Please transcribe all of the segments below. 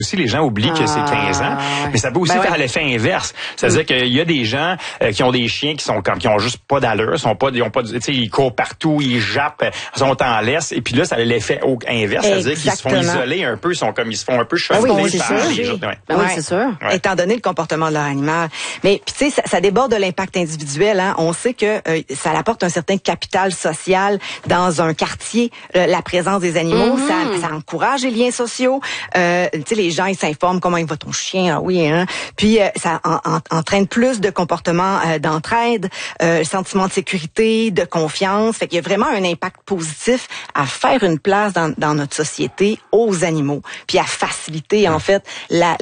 aussi, les gens oublient que c'est 15 ans, mais ça peut aussi faire l'effet inverse. C'est-à-dire qu'il y a des gens qui ont des chiens qui ont juste pas d'allure, ils ont pas, tu sais, ils courent partout, ils jappent, ils sont en laisse, et puis là, ça a l'effet inverse, c'est-à-dire qu'ils se font isoler un peu, ils se font un peu chauffer par les autres. Oui, c'est sûr. Étant donné le comportement de leur animal. Mais puis tu sais, ça déborde de l'impact individuel. Hein. On sait que ça apporte un certain capital social dans un quartier, la présence des animaux, ça encourage les liens sociaux. Tu sais, les gens, ils s'informent comment il va ton chien, hein. Puis ça entraîne plus de comportements d'entraide, sentiment de sécurité, de confiance. Fait qu'il y a vraiment un impact positif à faire une place dans notre société aux animaux, puis à faciliter en fait la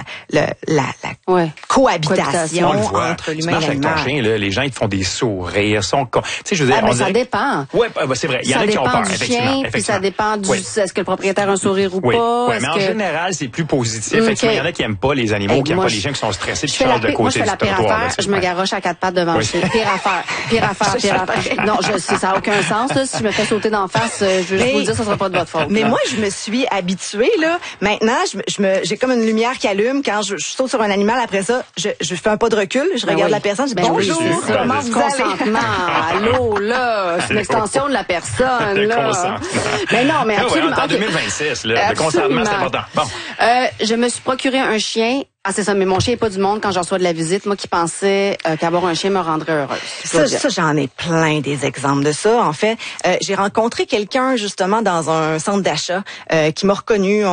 cohabitation entre l'humain et l'animal. Avec ton chien, là, les gens ils te font des sourires, tu sais, je veux dire, mais ça dépend. Ouais, c'est vrai. Il y en a qui ont peur, effectivement. Puis ça dépend est-ce que le propriétaire a un sourire ou pas. Oui, mais en général, c'est plus positif. Effectivement, il y en a qui aiment pas les animaux, qui aiment pas les gens qui sont stressés, qui changent de côté. Moi, je fais la pire affaire, je me garoche à quatre pattes devant le chien. Pire affaire. Non, ça n'a aucun sens, là. Si je me fais sauter d'en face, je veux juste vous dire, ça sera pas de votre faute. Mais moi, je me suis habituée, là. Maintenant, j'ai comme une lumière qui allume quand je saute sur un animal. Après ça, je fais un pas de recul, je regarde la personne, je dis bonjour, comment vous allez? Allô, là. C'est une extension de la personne, là. Mais non, mais absolument. En 2026, là, le consentement, c'est important. Bon. Je me suis procuré un chien. Ah, c'est ça, mais mon chien n'est pas du monde quand j'en reçois de la visite. Moi qui pensais qu'avoir un chien me rendrait heureuse. Ça, j'en ai plein des exemples de ça. En fait, j'ai rencontré quelqu'un justement dans un centre d'achat qui m'a reconnu.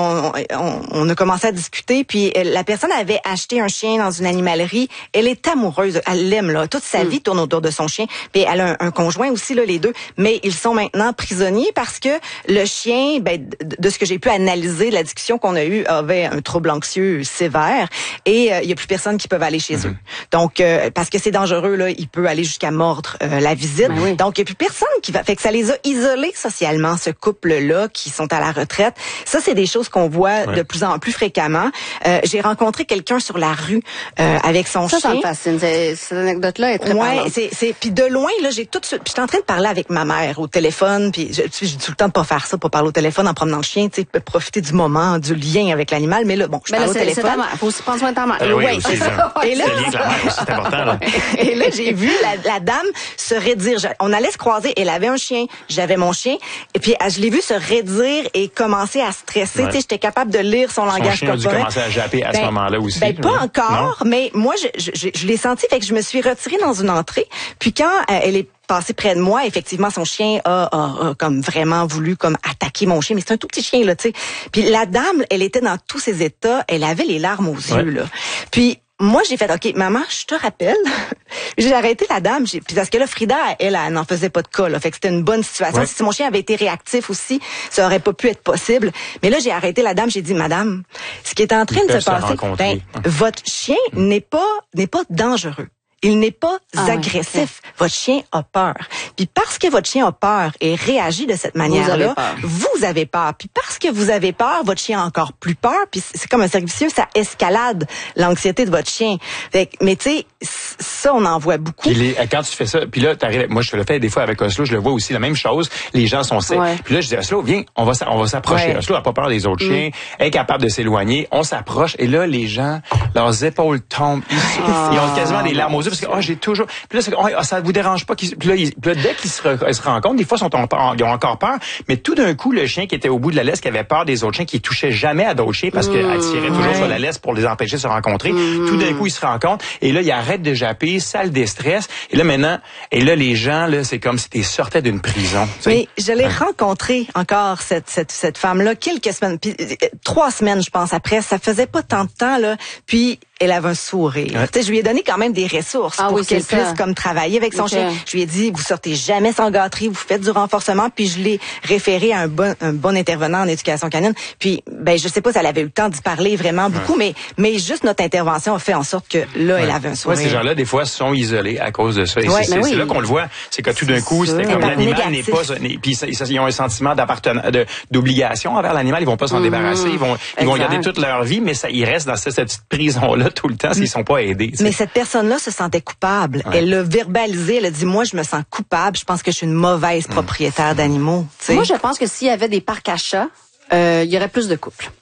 On a commencé à discuter, puis la personne avait acheté un chien dans une animalerie. Elle est amoureuse, elle l'aime là. Toute sa vie tourne autour de son chien. Puis elle a un conjoint aussi là, les deux. Mais ils sont maintenant prisonniers parce que le chien, de ce que j'ai pu analyser, de la discussion qu'on a eue, avait un trouble anxieux sévère. Et il y a plus personne qui peut aller chez eux. Donc parce que c'est dangereux là, il peut aller jusqu'à mordre la visite. Donc il y a plus personne qui va. Fait que ça les a isolés socialement, ce couple-là qui sont à la retraite. Ça c'est des choses qu'on voit de plus en plus fréquemment. J'ai rencontré quelqu'un sur la rue avec son chien. Ça me fascine. Cette anecdote-là est très parlante. C'est puis de loin là, j'ai tout de suite. Puis j'étais en train de parler avec ma mère au téléphone. Puis j'ai tout le temps de pas faire ça, pas parler au téléphone en promenant le chien. Tu sais, profiter du moment, du lien avec l'animal. Mais là, bon, je parle au téléphone. Faut aussi prendre soin de ta mère. Oui, aussi, et là, c'est la mère aussi, c'est important. Là. Et là, j'ai vu la dame se raidir. On allait se croiser. Elle avait un chien, j'avais mon chien. Et puis, je l'ai vu se raidir et commencer à stresser. Tu sais, j'étais capable de lire son langage corporel. Son chien a dû commencer à japper à ce moment-là aussi. Pas encore, mais moi, je l'ai senti. Fait que je me suis retirée dans une entrée. Puis quand elle est passé près de moi, effectivement, son chien a comme vraiment voulu comme attaquer mon chien, mais c'est un tout petit chien là, tu sais. Puis la dame, elle était dans tous ses états, elle avait les larmes aux yeux là. Puis moi, j'ai fait, OK, maman, je te rappelle. J'ai arrêté la dame. Puis parce que là, Frida, elle n'en faisait pas de cas. Là, fait que c'était une bonne situation. Si mon chien avait été réactif aussi, ça aurait pas pu être possible. Mais là, j'ai arrêté la dame. J'ai dit, madame, ce qui est en train de se passer, votre chien n'est pas dangereux. Il n'est pas agressif. Votre chien a peur. Puis parce que votre chien a peur et réagit de cette manière-là, vous avez peur. Puis parce que vous avez peur, votre chien a encore plus peur. Puis c'est comme un cercle vicieux, ça escalade l'anxiété de votre chien. Mais tu sais, ça, on en voit beaucoup. Puis quand tu fais ça, puis là, t'arrives. Moi, je le fais des fois avec Oslo, je le vois aussi, la même chose. Les gens sont secs. Puis là, je dis, Oslo, viens, on va s'approcher. Oslo n'a pas peur des autres chiens, est capable de s'éloigner. On s'approche et là, les gens, leurs épaules tombent. Ils ont quasiment des larmes aux yeux parce que j'ai toujours. Puis là, ça vous dérange pas. Puis là, dès qu'ils se rencontrent, des fois, ils ont encore peur. Mais tout d'un coup, le chien qui était au bout de la laisse, qui avait peur des autres chiens, qui touchait jamais à d'autres chiens parce qu'elle tirait toujours sur la laisse pour les empêcher de se rencontrer. Tout d'un coup, ils se rencontrent et là, ils arrêtent de japper, ça le déstresse. Et là, maintenant, les gens, là, c'est comme si tu sortais d'une prison. Mais je l'ai rencontré encore, cette femme-là, quelques semaines, puis 3 semaines, je pense, après. Ça faisait pas tant de temps, là. Puis, elle avait un sourire. Je lui ai donné quand même des ressources pour qu'elle puisse comme travailler avec son chien. Je lui ai dit, vous sortez jamais sans gâterie, vous faites du renforcement, puis je l'ai référé à un bon intervenant en éducation canine. Puis, je sais pas si elle avait eu le temps d'y parler vraiment beaucoup, mais juste notre intervention a fait en sorte que là, elle avait un sourire. Ces gens-là, des fois, sont isolés à cause de ça. Et c'est là qu'on le voit. C'est que tout d'un coup, c'était comme l'animal n'est pas, puis ils ont un sentiment d'obligation envers l'animal. Ils vont pas s'en débarrasser. Ils vont garder toute leur vie, mais ils restent dans cette petite prison-là tout le temps s'ils sont pas aidés. T'sais. Mais cette personne-là se sentait coupable. Elle l'a verbalisé. Elle a dit, moi, je me sens coupable. Je pense que je suis une mauvaise propriétaire d'animaux. T'sais. Moi, je pense que s'il y avait des parcs à chats, il y aurait plus de couples.